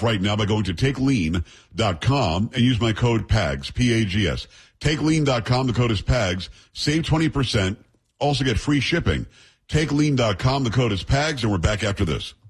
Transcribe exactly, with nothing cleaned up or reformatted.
right now by going to take lean dot com and use my code PAGS, P A G S. take lean dot com, the code is PAGS. Save twenty percent. Also get free shipping. take lean dot com, the code is PAGS, and we're back after this.